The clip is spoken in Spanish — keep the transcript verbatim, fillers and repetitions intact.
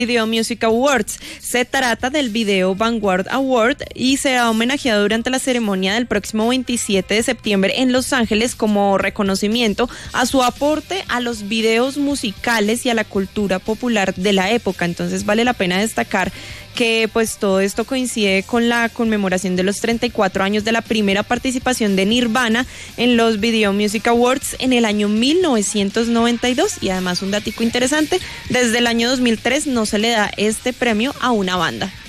Video Music Awards. Se trata del Video Vanguard Award y será homenajeado durante la ceremonia del próximo veintisiete de septiembre en Los Ángeles como reconocimiento a su aporte a los videos musicales y a la cultura popular de la época. Entonces vale la pena destacar que pues todo esto coincide con la conmemoración de los treinta y cuatro años de la primera participación de Nirvana en los Video Music Awards en el año mil novecientos noventa y dos. Y además un datico interesante, desde el año dos mil tres no se le da este premio a una banda.